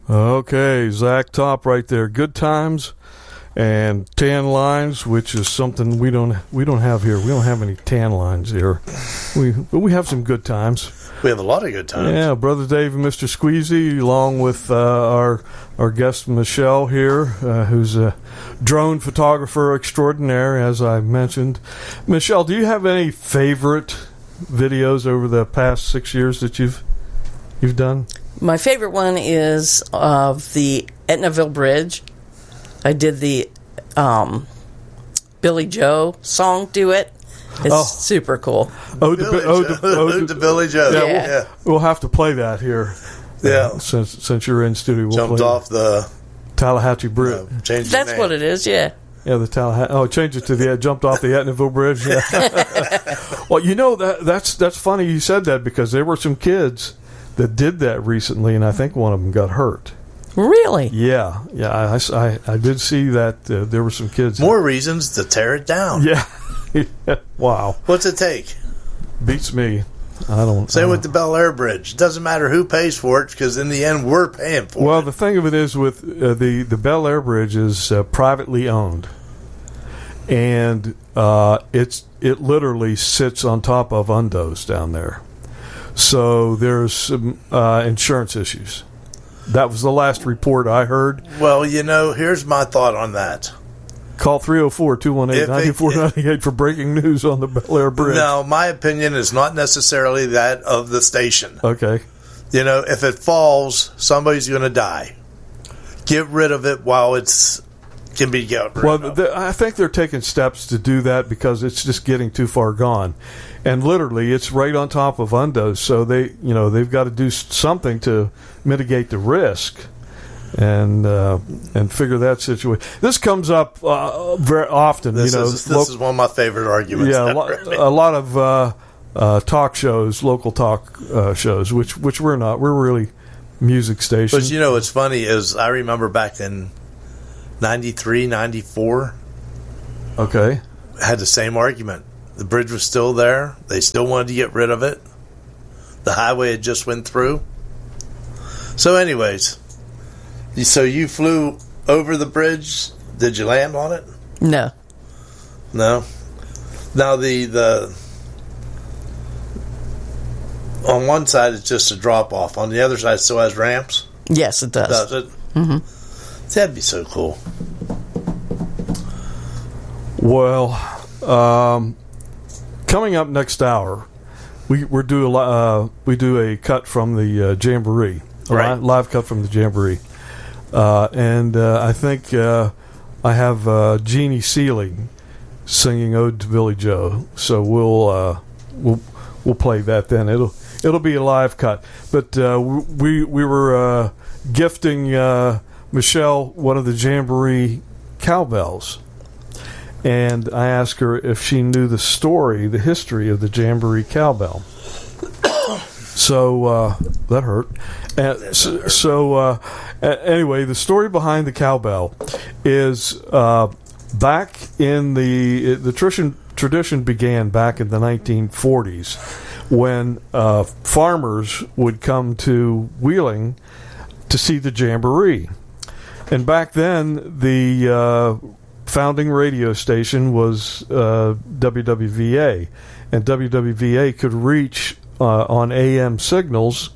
Okay, Zach Top right there. Good times and tan lines, which is something we don't have here. We don't have any tan lines here. But we have some good times. We have a lot of good times. Yeah, Brother Dave and Mr. Squeezy, along with our guest Michelle here, who's a drone photographer extraordinaire, as I mentioned. Michelle, do you have any favorite videos over the past 6 years that you've done? My favorite one is of the Etnaville Bridge. I did the Billy Joe song duet. It's super cool. Ode to Billy Joe. Yeah, we'll have to play that here. Yeah, since you're in studio, we'll jumped play off the Tallahatchie Bridge. That's what it is. Yeah. Yeah, the Tallahatchie. Oh, change it to the jumped off the Etnaville Bridge. Yeah. Well, you know that's funny you said that, because there were some kids that did that recently, and I think one of them got hurt. Really? Yeah. I did see that there were some kids. More reasons to tear it down. Yeah. Wow. What's it take? Beats me. I don't. Same with the Bel Air Bridge. It doesn't matter who pays for it, because in the end, we're paying for it. Well, the thing of it is, with the Bel Air Bridge is privately owned, and it literally sits on top of Undos down there. So there's some insurance issues. That was the last report I heard. Well, here's my thought on that. Call 304-218-9498 for breaking news on the Bel Air Bridge. No, my opinion is not necessarily that of the station. Okay. If it falls, somebody's going to die. Get rid of it while it's can be got rid of. I think they're taking steps to do that, because it's just getting too far gone. And literally, it's right on top of Undos, so they've got to do something to mitigate the risk and figure that situation. This comes up very often. This is one of my favorite arguments. Yeah, a lot of talk shows, local talk shows, which we're not. We're really music stations. But what's funny is I remember back in 93, 94. Okay, had the same argument. The bridge was still there. They still wanted to get rid of it. The highway had just went through. So anyways, so you flew over the bridge. Did you land on it? No. No? Now the on one side it's just a drop off. On the other side it still has ramps? Yes, it does. Does it? Mm-hmm. That'd be so cool. Well, coming up next hour, we do a cut from the Jamboree, right? Live cut from the Jamboree, and I think I have Jeannie Seeley singing "Ode to Billy Joe," so we'll play that then. It'll be a live cut, but we were gifting Michelle one of the Jamboree cowbells. And I asked her if she knew the history of the Jamboree cowbell. So that hurt. Anyway, the story behind the cowbell is back in the tradition began back in the 1940s, when farmers would come to Wheeling to see the Jamboree. And back then, the founding radio station was WWVA, and WWVA could reach on AM signals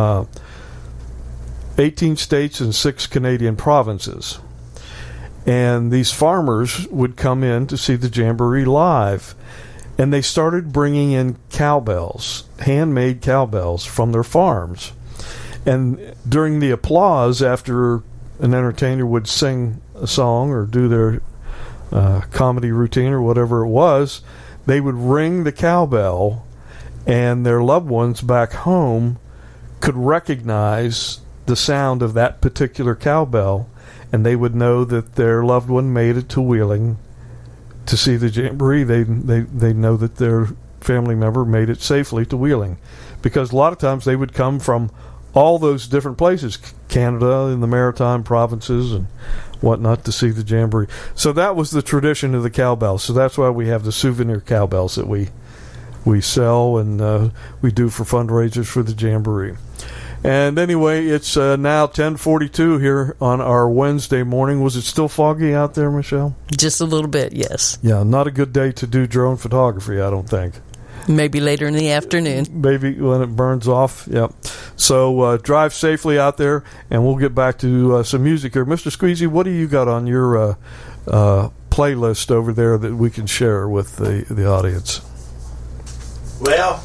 18 states and 6 Canadian provinces. And these farmers would come in to see the Jamboree live, and they started bringing in cowbells, handmade cowbells from their farms. And during the applause, after an entertainer would sing a song or do their comedy routine or whatever it was, they would ring the cowbell, and their loved ones back home could recognize the sound of that particular cowbell, and they would know that their loved one made it to Wheeling to see the Jamboree. They know that their family member made it safely to Wheeling, because a lot of times they would come from all those different places, Canada and the Maritime provinces and whatnot, to see the Jamboree. So that was the tradition of the cowbell. So that's why we have the souvenir cowbells that we sell and we do for fundraisers for the Jamboree. And anyway, it's now 10:42 here on our Wednesday morning. Was it still foggy out there, Michelle? Just a little bit, yes. Yeah, not a good day to do drone photography, I don't think. Maybe later in the afternoon. Maybe when it burns off, yep. So drive safely out there, and we'll get back to some music here. Mr. Squeezy, what do you got on your playlist over there that we can share with the audience? Well,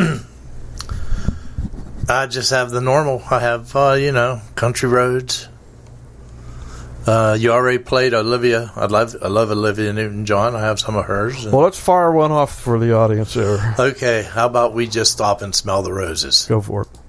I just have the normal. I have, Country Roads. You already played Olivia. I love Olivia Newton-John. I have some of hers. Well, let's fire one off for the audience there. Okay, how about we just stop and smell the roses? Go for it.